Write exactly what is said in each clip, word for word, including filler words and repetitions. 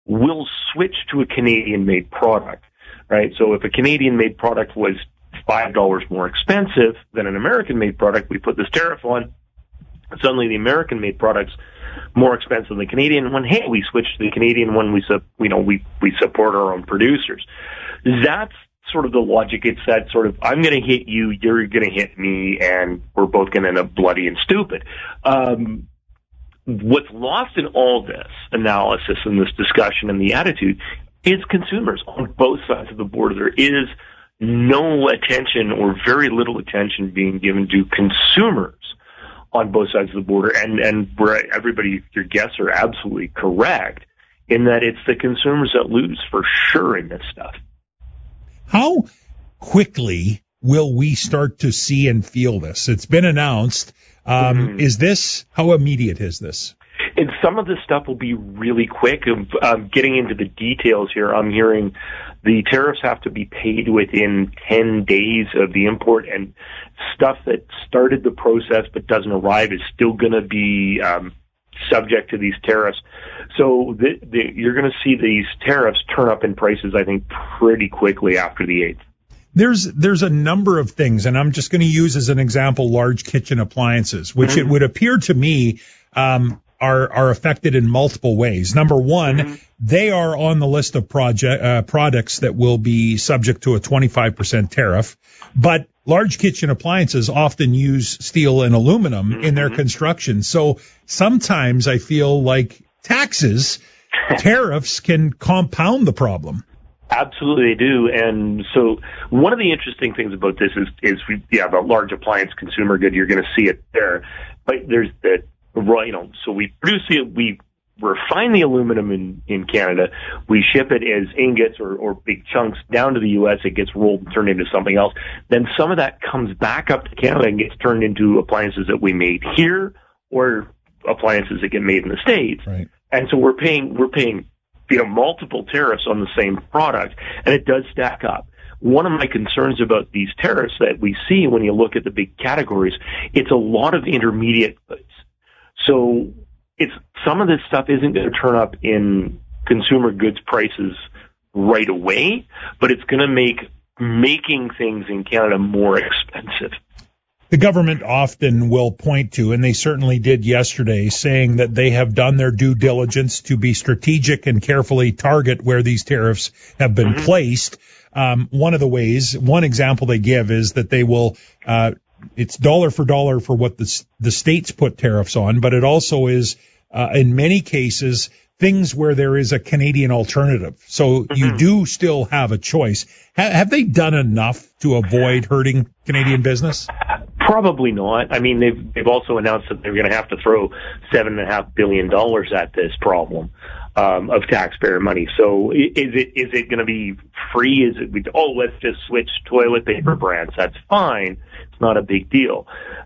will switch to a Canadian-made product, right? So if a Canadian-made product was five dollars more expensive than an American-made product, we put this tariff on. Suddenly, the American-made product's more expensive than the Canadian one. Hey, we switch to the Canadian one. We, su- you know, we we support our own producers. That's sort of the logic. It's that sort of, I'm going to hit you, you're going to hit me, and we're both going to end up bloody and stupid. Um, what's lost in all this analysis and this discussion and the attitude is consumers on both sides of the border. There is no attention or very little attention being given to consumers on both sides of the border. And, and where everybody, your guests are absolutely correct in that it's the consumers that lose for sure in this stuff. How quickly will we start to see and feel this? It's been announced. Um, mm-hmm. Is this, how immediate is this? And some of this stuff will be really quick. Um, getting into the details here, I'm hearing the tariffs have to be paid within ten days of the import, and stuff that started the process but doesn't arrive is still going to be um, subject to these tariffs. So the, the, you're going to see these tariffs turn up in prices, I think, pretty quickly after the eighth. There's there's a number of things, and I'm just going to use as an example large kitchen appliances, which mm-hmm. it would appear to me um, are are affected in multiple ways. Number one, mm-hmm. they are on the list of project uh, products that will be subject to a twenty-five percent tariff, but large kitchen appliances often use steel and aluminum mm-hmm. in their construction. So sometimes I feel like taxes, tariffs can compound the problem. Absolutely, they do. And so one of the interesting things about this is, is we, yeah, the large appliance consumer good, you're going to see it there. But there's the, you know, so we produce it, we refine the aluminum in, in Canada, we ship it as ingots or, or big chunks down to the U S, it gets rolled and turned into something else. Then some of that comes back up to Canada and gets turned into appliances that we made here or appliances that get made in the States. Right. And so we're paying, we're paying, you know, multiple tariffs on the same product, and it does stack up. One of my concerns about these tariffs that we see when you look at the big categories, it's a lot of intermediate goods. So it's some of this stuff isn't going to turn up in consumer goods prices right away, but it's going to make making things in Canada more expensive. The government often will point to, and they certainly did yesterday, saying that they have done their due diligence to be strategic and carefully target where these tariffs have been mm-hmm. placed. Um, one of the ways, one example they give is that they will, uh, it's dollar for dollar for what the, the states put tariffs on, but it also is, uh, in many cases, things where there is a Canadian alternative. So mm-hmm. you do still have a choice. Ha- have they done enough to avoid hurting Canadian business? Probably not. I mean, they've they've also announced that they're going to have to throw seven and a half billion dollars at this problem um, of taxpayer money. So is it is it going to be free? Is it oh let's just switch toilet paper brands? That's fine. It's not a big deal.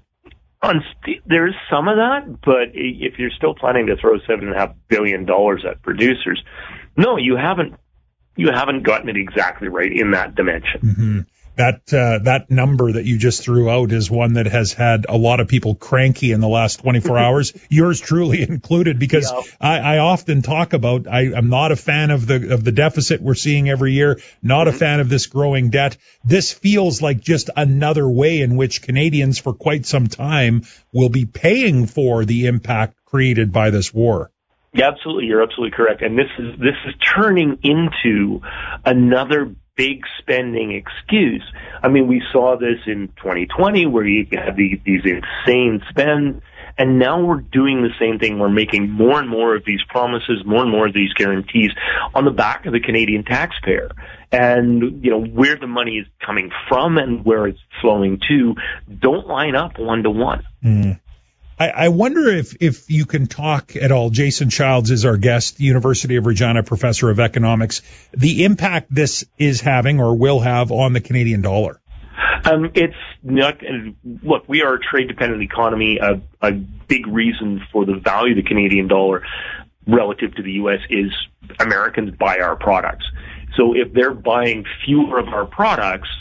On st- there's some of that, but if you're still planning to throw seven and a half billion dollars at producers, no, you haven't. You haven't gotten it exactly right in that dimension. Mm-hmm. That uh, that number that you just threw out is one that has had a lot of people cranky in the last twenty-four hours, yours truly included, because yeah. I, I often talk about I, I'm not a fan of the of the deficit we're seeing every year, not mm-hmm. a fan of this growing debt. This feels like just another way in which Canadians for quite some time will be paying for the impact created by this war. Yeah, absolutely. You're absolutely correct. And this is this is turning into another big spending excuse. I mean, we saw this in twenty twenty where you had the, these insane spends, and now we're doing the same thing. We're making more and more of these promises, more and more of these guarantees on the back of the Canadian taxpayer. And, you know, where the money is coming from and where it's flowing to don't line up one to one. Mm. I, I wonder if, if you can talk at all. Jason Childs is our guest, University of Regina professor of economics, the impact this is having or will have on the Canadian dollar. Um, it's not, look, we are a trade-dependent economy. A, a big reason for the value of the Canadian dollar relative to the U S is Americans buy our products. So if they're buying fewer of our products,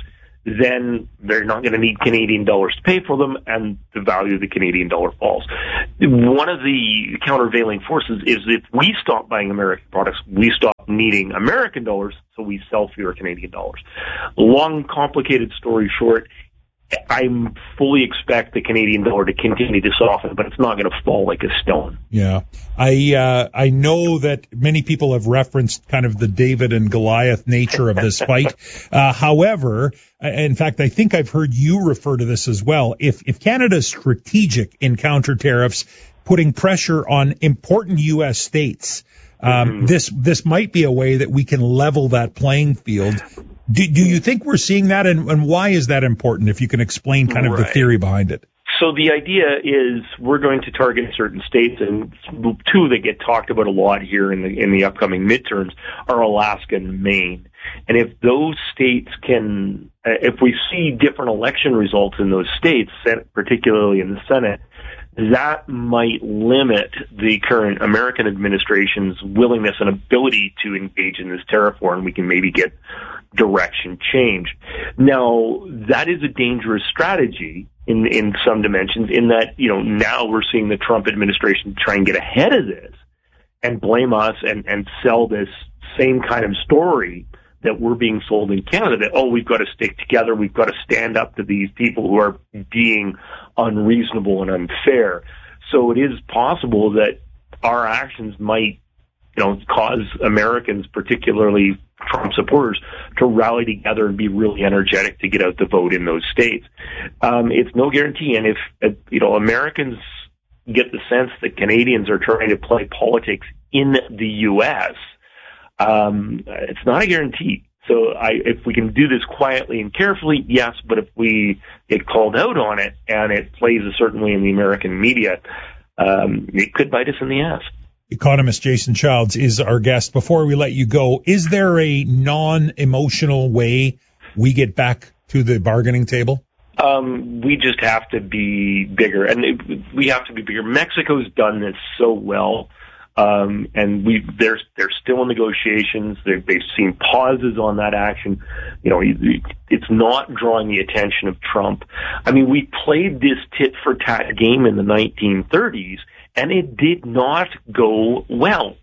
then they're not going to need Canadian dollars to pay for them, and the value of the Canadian dollar falls. One of the countervailing forces is if we stop buying American products, we stop needing American dollars, so we sell fewer Canadian dollars. Long, complicated story short, I fully expect the Canadian dollar to continue to soften, but it's not going to fall like a stone. Yeah. I uh, I know that many people have referenced kind of the David and Goliath nature of this fight. Uh, however, in fact, I think I've heard you refer to this as well. If if Canada's strategic in counter tariffs, putting pressure on important U S states, um, mm-hmm. this this might be a way that we can level that playing field. Do, do you think we're seeing that, and, and why is that important, if you can explain kind of right. the theory behind it? So the idea is we're going to target certain states, and two that get talked about a lot here in the in the upcoming midterms are Alaska and Maine. And if those states can, if we see different election results in those states, particularly in the Senate, that might limit the current American administration's willingness and ability to engage in this tariff war, and we can maybe get direction changed. Now, that is a dangerous strategy in in some dimensions, in that, you know, now we're seeing the Trump administration try and get ahead of this and blame us and, and sell this same kind of story that we're being sold in Canada, that, oh, we've got to stick together, we've got to stand up to these people who are being unreasonable and unfair. So it is possible that our actions might, you know, cause Americans, particularly Trump supporters, to rally together and be really energetic to get out the vote in those states. Um, it's no guarantee. And if, uh, you know, Americans get the sense that Canadians are trying to play politics in the U S, um, it's not a guarantee. So I, if we can do this quietly and carefully, yes, but if we get called out on it and it plays a certain way in the American media, um, it could bite us in the ass. Economist Jason Childs is our guest. Before we let you go, is there a non-emotional way we get back to the bargaining table? Um, we just have to be bigger, and it, we have to be bigger. Mexico's done this so well, um, and we they're they're still in negotiations. They've, they've seen pauses on that action. You know, it's not drawing the attention of Trump. I mean, we played this tit for tat game in the nineteen thirties. And it did not go well.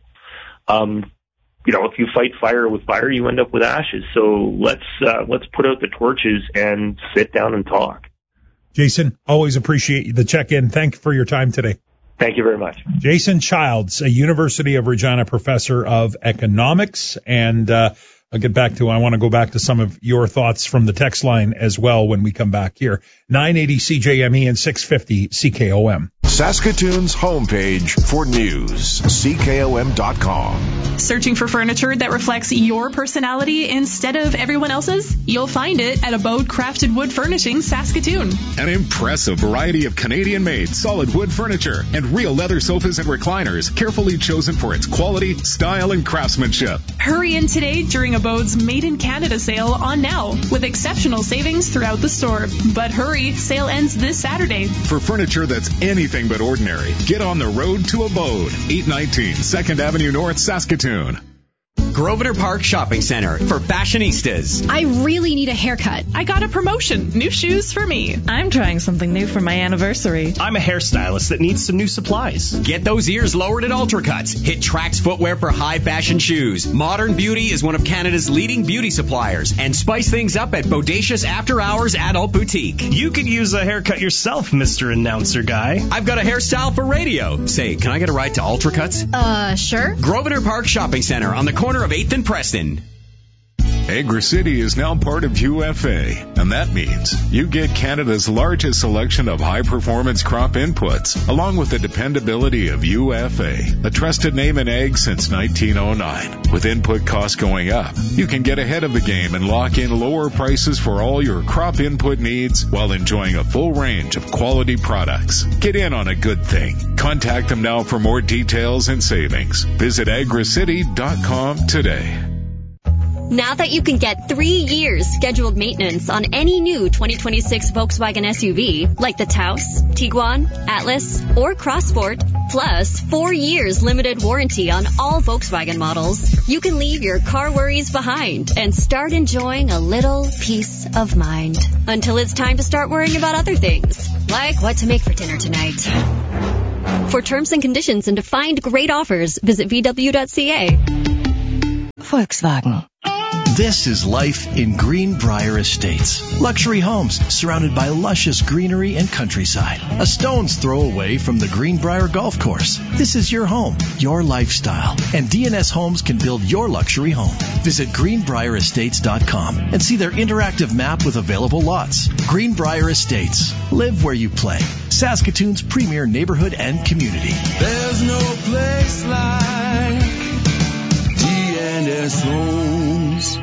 Um, you know, if you fight fire with fire, you end up with ashes. So let's uh, let's put out the torches and sit down and talk. Jason, always appreciate the check-in. Thank you for your time today. Thank you very much. Jason Childs, a University of Regina professor of economics. And uh, I'll get back to, I want to go back to some of your thoughts from the text line as well when we come back here. nine eighty C J M E and six fifty C K O M. Saskatoon's homepage for news, C K O M dot com. Searching for furniture that reflects your personality instead of everyone else's? You'll find it at Abode Crafted Wood Furnishings, Saskatoon. An impressive variety of Canadian-made solid wood furniture and real leather sofas and recliners, carefully chosen for its quality, style, and craftsmanship. Hurry in today during Abode's Made in Canada sale on now, with exceptional savings throughout the store. But hurry, sale ends this Saturday. For furniture that's anything but ordinary, get on the road to Abode, eight nineteen second Avenue North, Saskatoon. Grosvenor Park Shopping Center for fashionistas. I really need a haircut. I got a promotion. New shoes for me. I'm trying something new for my anniversary. I'm a hairstylist that needs some new supplies. Get those ears lowered at Ultracuts. Hit Trax Footwear for high fashion shoes. Modern Beauty is one of Canada's leading beauty suppliers. And spice things up at Bodacious After Hours Adult Boutique. You could use a haircut yourself, Mister Announcer Guy. I've got a hairstyle for radio. Say, can I get a ride to Ultracuts? Uh, sure. Grosvenor Park Shopping Center on the corner of eighth and Preston. Agri-City is now part of U F A, and that means you get Canada's largest selection of high-performance crop inputs, along with the dependability of U F A, a trusted name in ag since nineteen oh nine. With input costs going up, you can get ahead of the game and lock in lower prices for all your crop input needs while enjoying a full range of quality products. Get in on a good thing. Contact them now for more details and savings. Visit agri city dot com today. Now that you can get three years scheduled maintenance on any new twenty twenty-six Volkswagen S U V, like the Taos, Tiguan, Atlas, or CrossSport, plus four years limited warranty on all Volkswagen models, you can leave your car worries behind and start enjoying a little peace of mind. Until it's time to start worrying about other things, like what to make for dinner tonight. For terms and conditions and to find great offers, visit v w dot c a. Volkswagen. This is life in Greenbrier Estates. Luxury homes surrounded by luscious greenery and countryside. A stone's throw away from the Greenbrier Golf Course. This is your home, your lifestyle. And D N S Homes can build your luxury home. Visit greenbrier estates dot com and see their interactive map with available lots. Greenbrier Estates. Live where you play. Saskatoon's premier neighborhood and community. There's no place like D N S Homes.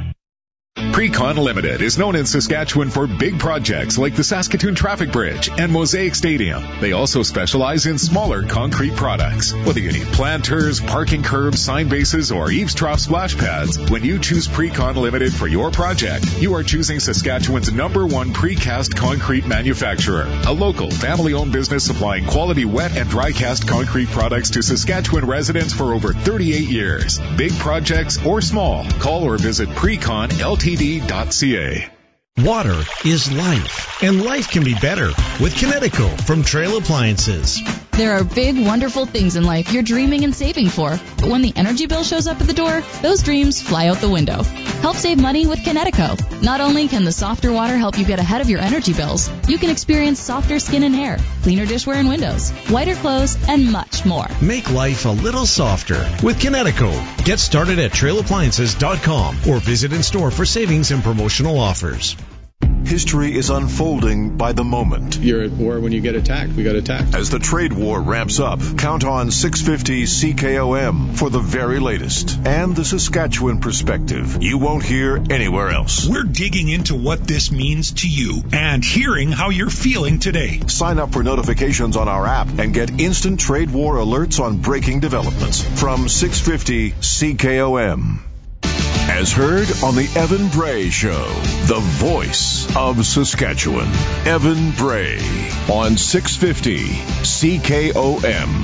Precon Limited is known in Saskatchewan for big projects like the Saskatoon Traffic Bridge and Mosaic Stadium. They also specialize in smaller concrete products. Whether you need planters, parking curbs, sign bases, or eaves trough splash pads, when you choose Precon Limited for your project, you are choosing Saskatchewan's number one precast concrete manufacturer. A local, family-owned business supplying quality wet and dry cast concrete products to Saskatchewan residents for over thirty-eight years. Big projects or small, call or visit precon l t d dot c a. Water is life, and life can be better with Kinetico from Trail Appliances. There are big, wonderful things in life you're dreaming and saving for, but when the energy bill shows up at the door, those dreams fly out the window. Help save money with Kinetico. Not only can the softer water help you get ahead of your energy bills, you can experience softer skin and hair, cleaner dishware and windows, whiter clothes, and much more. Make life a little softer with Kinetico. Get started at trail appliances dot com or visit in store for savings and promotional offers. History is unfolding by the moment. You're at war when you get attacked. We got attacked. As the trade war ramps up, count on six fifty C K O M for the very latest and the Saskatchewan perspective you won't hear anywhere else. We're digging into what this means to you and hearing how you're feeling today. Sign up for notifications on our app and get instant trade war alerts on breaking developments from six fifty C K O M. As heard on the Evan Bray Show, the voice of Saskatchewan. Evan Bray on six fifty C K O M.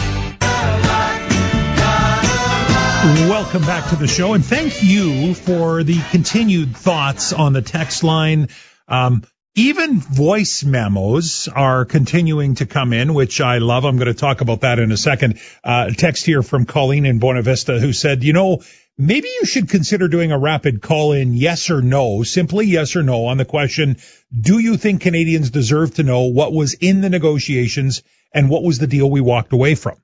Welcome back to the show, and thank you for the continued thoughts on the text line. Um, even voice memos are continuing to come in, which I love. I'm going to talk about that in a second. Uh, text here from Colleen in Buena Vista who said, you know, maybe you should consider doing a rapid call-in yes or no, simply yes or no, on the question, do you think Canadians deserve to know what was in the negotiations and what was the deal we walked away from?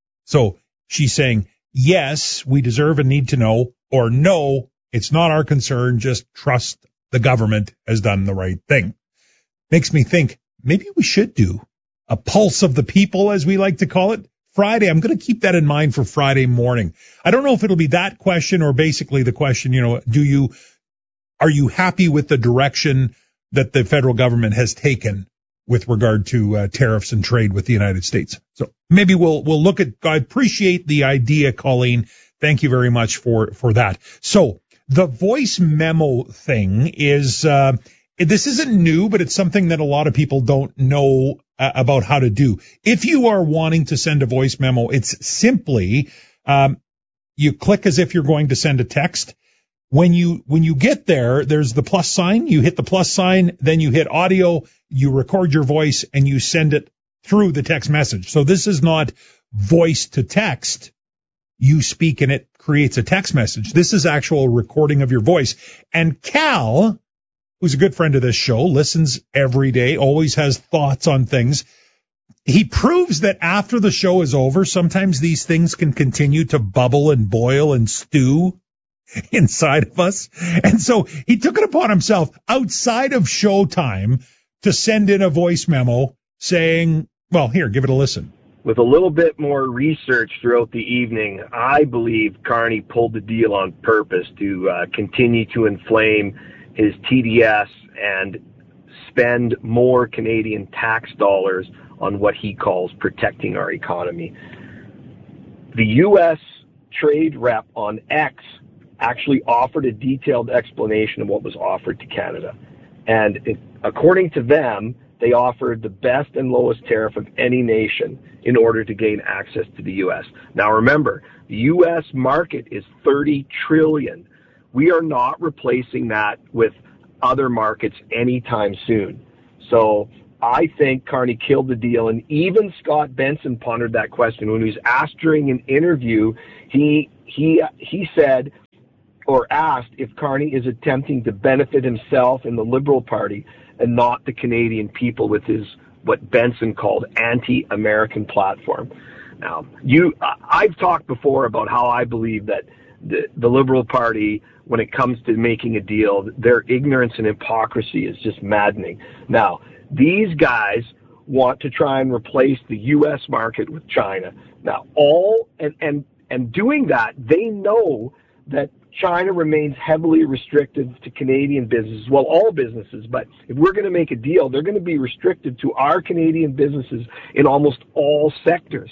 So she's saying, yes, we deserve and need to know, or no, it's not our concern, just trust the government has done the right thing. Makes me think, maybe we should do a pulse of the people, as we like to call it, Friday. I'm going to keep that in mind for Friday morning. I don't know if it'll be that question or basically the question, you know, do you, are you happy with the direction that the federal government has taken with regard to uh, tariffs and trade with the United States? So maybe we'll, we'll look at, I appreciate the idea, Colleen. Thank you very much for, for that. So the voice memo thing is, uh, this isn't new, but it's something that a lot of people don't know uh, about how to do. If you are wanting to send a voice memo, it's simply, um, you click as if you're going to send a text. When you, when you get there, there's the plus sign. You hit the plus sign, then you hit audio, you record your voice, and you send it through the text message. So this is not voice to text. You speak and it creates a text message. This is actual recording of your voice. And Cal, who's a good friend of this show, listens every day, always has thoughts on things. He proves that after the show is over, sometimes these things can continue to bubble and boil and stew inside of us. And so he took it upon himself outside of showtime to send in a voice memo saying, well, here, give it a listen. With a little bit more research throughout the evening, I believe Carney pulled the deal on purpose to uh, continue to inflame his T D S and spend more Canadian tax dollars on what he calls protecting our economy. The U S trade rep on X actually offered a detailed explanation of what was offered to Canada. And it, according to them, they offered the best and lowest tariff of any nation in order to gain access to the U S. Now remember, the U S market is thirty trillion dollars. We are not replacing that with other markets anytime soon. So I think Carney killed the deal, and even Scott Benson pondered that question when he was asked during an interview. He he he said, or asked, if Carney is attempting to benefit himself and the Liberal Party and not the Canadian people with his, what Benson called, anti-American platform. Now, you, I've talked before about how I believe that the, the Liberal Party, when it comes to making a deal, their ignorance and hypocrisy is just maddening. Now, these guys want to try and replace the U S market with China. Now, all, and, and, and doing that, they know that China remains heavily restricted to Canadian businesses, well, all businesses, but if we're going to make a deal, they're going to be restricted to our Canadian businesses in almost all sectors.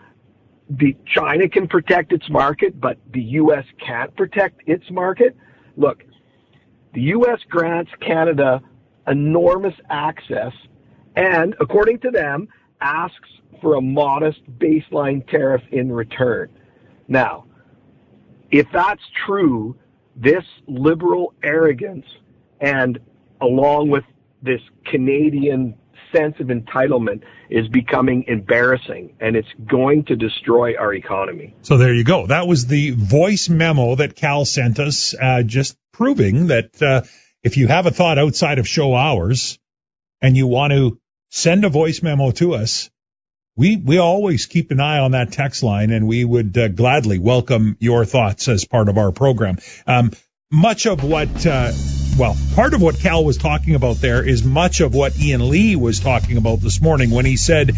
The China can protect its market, but the U S can't protect its market. Look, the U S grants Canada enormous access and, according to them, asks for a modest baseline tariff in return. Now, if that's true, this liberal arrogance and along with this Canadian sense of entitlement is becoming embarrassing, and it's going to destroy our economy. So there you go. That was the voice memo that Cal sent us, uh, just proving that uh, if you have a thought outside of show hours and you want to send a voice memo to us, We we always keep an eye on that text line, and we would uh, gladly welcome your thoughts as part of our program. Um, much of what, uh, well, part of what Cal was talking about there is much of what Ian Lee was talking about this morning when he said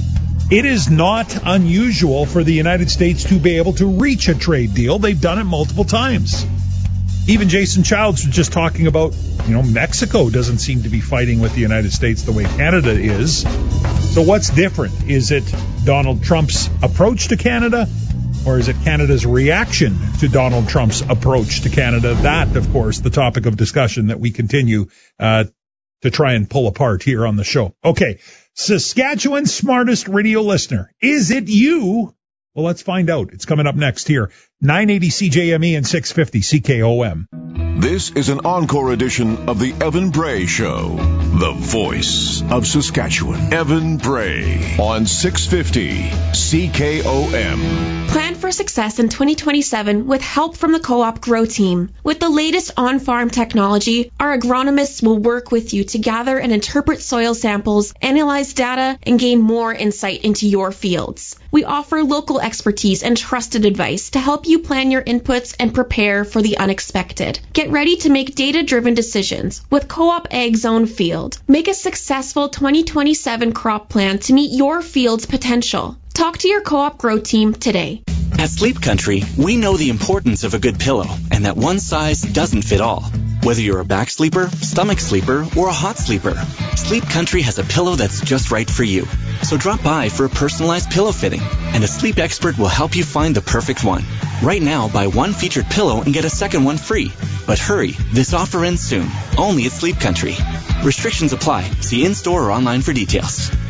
it is not unusual for the United States to be able to reach a trade deal. They've done it multiple times. Even Jason Childs was just talking about, you know, Mexico doesn't seem to be fighting with the United States the way Canada is. So what's different? Is it Donald Trump's approach to Canada, or is it Canada's reaction to Donald Trump's approach to Canada? That, of course, the topic of discussion that we continue uh, to try and pull apart here on the show. Okay, Saskatchewan's smartest radio listener. Is it you? Well, let's find out. It's coming up next here. nine eighty C J M E and six fifty C K O M. This is an encore edition of the Evan Bray Show, the voice of Saskatchewan. Evan Bray on six fifty C K O M. Plan for success in twenty twenty-seven with help from the Co-op Grow Team. With the latest on-farm technology, our agronomists will work with you to gather and interpret soil samples, analyze data, and gain more insight into your fields. We offer local expertise and trusted advice to help you plan your inputs and prepare for the unexpected. Get ready to make data-driven decisions with Co-op Ag Zone Field. Make a successful twenty twenty-seven crop plan to meet your field's potential. Talk to your Co-op Grow Team today. At Sleep Country, we know the importance of a good pillow and that one size doesn't fit all. Whether you're a back sleeper, stomach sleeper, or a hot sleeper, Sleep Country has a pillow that's just right for you. So drop by for a personalized pillow fitting, and a sleep expert will help you find the perfect one. Right now, buy one featured pillow and get a second one free. But hurry, this offer ends soon, only at Sleep Country. Restrictions apply. See in-store or online for details.